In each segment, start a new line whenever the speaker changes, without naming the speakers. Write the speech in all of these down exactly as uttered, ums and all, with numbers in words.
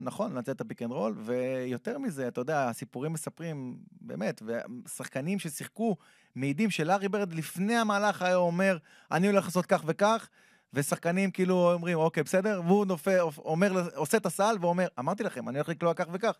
נכון, לצאת את הפיק אנד רול, ויותר מזה, אתה יודע, הסיפורים מספרים, באמת, ושחקנים ששיחקו, מעידים שלארי ברד לפני המהלך היה אומר, אני הולך לעשות כך וכך, ושחקנים כאילו אומרים, אוקיי, בסדר, והוא נופל, אומר, עושה את הסל, ואומר, אמרתי לכם, אני הולך לקלוע כך וכך.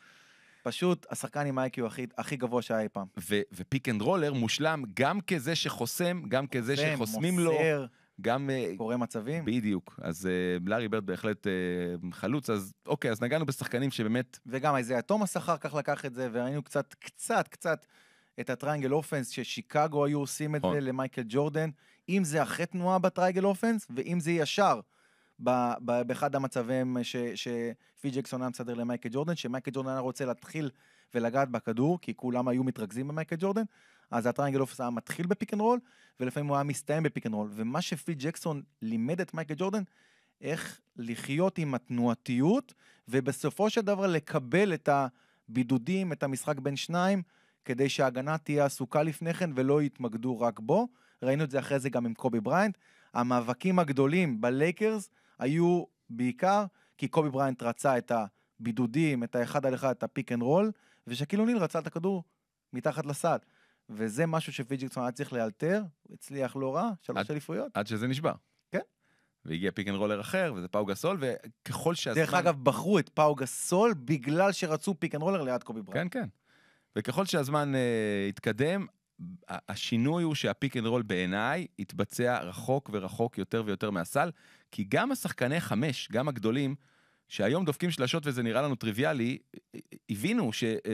פשוט, השחקן עם האיי קיו הכי, הכי גבוה שהיה אי פעם.
ו- ופיק אנד רולר מושלם, גם כזה שחוסם, גם כזה שחוסמים לו,
מוסר,
גם...
קורא מצבים.
בדיוק. אז uh, לארי ברד בהחלט uh, חלוץ, אז אוקיי, אז נגענו בשחקנים שבאמת...
וגם איזה תומאס אחר כך לקח את זה, וראינו קצת, קצת, קצת את הטריינגל אופנס, ששיקגו היו עושים את זה למייקל ג'ורדן, אם זה אחרי תנועה בטריינגל אופנס, ואם זה ישר ב- ב- באחד המצבים שפי ג'קסון היה מסדר למייקל ג'ורדן, שמייקל ג'ורדן היה רוצה להתחיל ולגעת בכדור, כי כולם היו מתרכזים במייקל ג'ורדן, אז הטריינגל אופנס היה מתחיל בפיק אנד רול, ולפעמים הוא היה מסתיים בפיק אנד רול, ומה שפי ג'קסון לימד את מייקל ג'ורדן, איך לחיות עם התנועתיות, ובסופו של דבר לקבל את הבידודים, את המשחק בין שניים, כדי שההגנה תהיה עסוקה לפני כן, ולא יתמקדו רק בו. ראינו את זה אחרי זה גם עם קובי בריינט. המאבקים הגדולים בלייקרס היו בעיקר, כי קובי בריינט רצה את הבידודים, את האחד על אחד, את הפיק אנד רול, ושקיל אוניל רצה את הכדור מתחת לסל. וזה משהו שפי ג'קסון היה צריך לאלתר, הצליח לא רע, שלוש אליפויות.
עד שזה נשבר.
כן.
והגיע פיק אנד רולר אחר, וזה פאו גסול, וככל שהזמן...
דרך אגב, בחרו את פאו גסול, בגלל שרצו פיק אנד רולר ליד קובי בריינט.
כן, כן. וככל שהזמן uh, התקדם, השינוי הוא שהפיק אנד רול בעיניי התבצע רחוק ורחוק יותר ויותר מהסל, כי גם השחקני חמש, גם הגדולים, שהיום דופקים שלשות וזה נראה לנו טריוויאלי, הבינו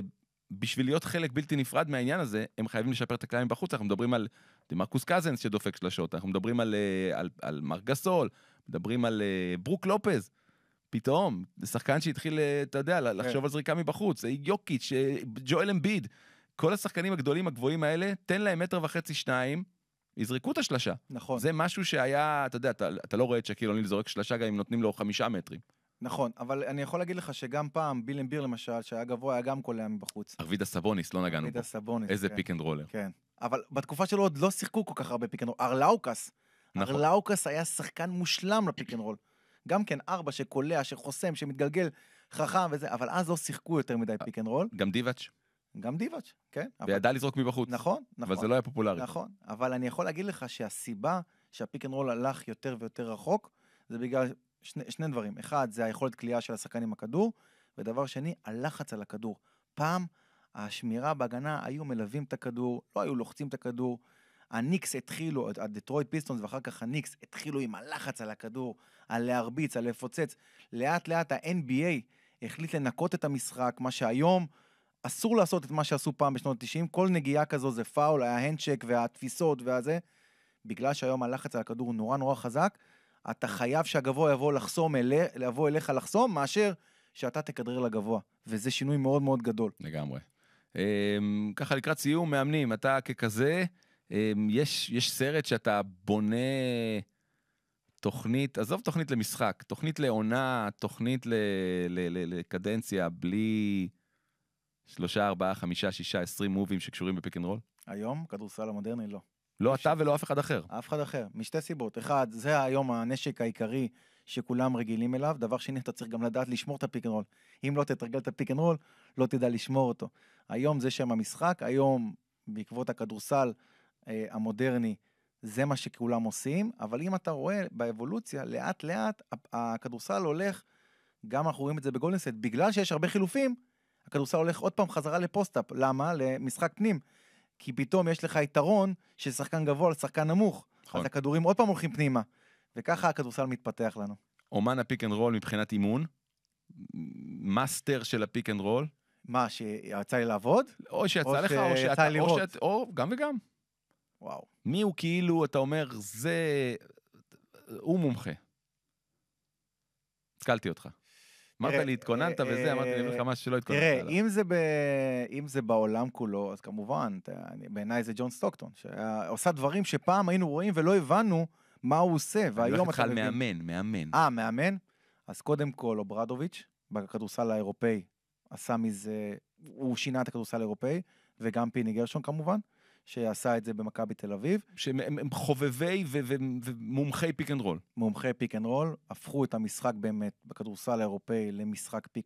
שבשביל להיות חלק בלתי נפרד מהעניין הזה, הם חייבים לשפר את הקלעים בחוץ. אנחנו מדברים על דמרקוס קזנס שדופק שלשות, אנחנו מדברים על, על, על מרק גסול, מדברים על ברוק לופז, פתאום, זה שחקן שהתחיל, אתה יודע, לחשוב על זריקה מבחוץ, יוקיץ', ג'ואל אמביד, כל השחקנים הגדולים הגבוהים האלה, תן להם מטר וחצי שניים, יזרקו את השלשה.
נכון.
זה משהו שהיה, אתה יודע, אתה, אתה לא רואה את שקיל אוניל זורק שלשה, גם אם נותנים לו חמישה מטרים.
נכון, אבל אני יכול להגיד לך שגם פעם, ביל אמביר למשל, שהיה גבוה, היה גם קולע מבחוץ.
ארווידה סבוניס, לא נגענו
ארווידה
פה.
סבוניס,
איזה
כן.
פיק אנד רולר.
כן, אבל בתקופה שלו עוד לא שיחקו כל כך הרבה פיק אנד רול. ארלאוקס,
נכון.
ארלאוקס היה שחקן מושלם לפיק אנד רול. גם כן ארבע שקולע, שחוסם, שמתגלגל חכם וזה, אבל אז לא שיחקו יותר מדי פיק אנד רול.
גם דיבאץ'.
גם דיבאץ', כן.
וידע לזרוק מבחוץ.
נכון, נכון.
אבל זה לא היה פופולרי.
נכון, אבל אני יכול להגיד לך שהסיבה שהפיק אנד רול הלך יותר ויותר רחוק, זה בגלל שני, שני דברים. אחד, זה היכולת קליעה של השחקן עם הכדור, ודבר שני, הלחץ על הכדור. פעם, השמירה בהגנה היו מלווים את הכדור, לא היו לוחצים את הכדור, הניקס התחילו, הדטרויט פיסטונס, ואחר כך הניקס התחילו עם הלחץ על הכדור, על להרביץ, על לפוצץ. לאט לאט ה-אן בי איי החליט לנקות את המשחק, מה שהיום אסור לעשות את מה שעשו פעם בשנות ה-תשעים, כל נגיעה כזו זה פאול, ההנדשק והתפיסות והזה, בגלל שהיום הלחץ על הכדור נורא נורא חזק, אתה חייב שהגבוה יבוא לחסום, יבוא אליך לחסום, מאשר שאתה תכדרר לגבוה, וזה שינוי מאוד מאוד גדול.
לגמרי. ככה לקראת סיום, מאמנים, אתה ככזה, יש, יש סרט שאתה בונה תוכנית, עזוב תוכנית למשחק, תוכנית לעונה, תוכנית ל, ל, ל, לקדנציה, בלי שלושה, ארבעה, חמישה, שישה, עשרים מובים שקשורים בפיק אנד רול?
היום, כדורסל המודרני, לא.
לא אתה ולא אף אחד אחר.
אף אחד אחר, משתי סיבות. אחד, זה היום הנשק העיקרי שכולם רגילים אליו. דבר שני, אתה צריך גם לדעת לשמור את הפיק אנד רול. אם לא תתרגל את הפיק אנד רול, לא תדע לשמור אותו. היום זה שם המשחק, היום בעקבות הכדורסל אה, המודרני, זה מה שכולם עושים, אבל אם אתה רואה באבולוציה, לאט לאט, הכדורסל הולך, גם אנחנו רואים את זה בגולדן סטייט, בגלל שיש הרבה חילופים, הכדורסל הולך עוד פעם חזרה לפוסט-אפ. למה? למשחק פנים. כי פתאום יש לך יתרון של שחקן גבוה לשחקן נמוך. נכון. אז הכדורים עוד פעם הולכים פנימה. וככה הכדורסל מתפתח לנו.
אומן הפיק אנד רול מבחינת אימון? מאסטר של הפיק אנד רול?
מה, שיצא לי לעבוד?
או שיצא או לך,
או שיצא לי לראות.
או גם וגם.
וואו.
מי הוא כאילו, אתה אומר, זה... הוא מומחה. הצקלתי אותך. אמרת לי, התכוננת וזה, אמרתי לי לך משהו שלא התכוננת.
תראה, אם זה בעולם כולו, אז כמובן, בעיניי זה ג'ון סטוקטון, שעושה דברים שפעם היינו רואים ולא הבנו מה הוא עושה, והיום
אתה מבין. מאמן, מאמן.
אה, מאמן? אז קודם כל, אוברדוביץ', בכדורסל האירופאי, עשה מזה, הוא שינה את הכדורסל האירופאי, וגם פיני גרשון כמובן, שעשה את זה במכבי תל אביב.
שהם חובבי ומומחי פיק אנד רול.
מומחי פיק אנד רול, הפכו את המשחק באמת בכדורסל האירופאי למשחק פיק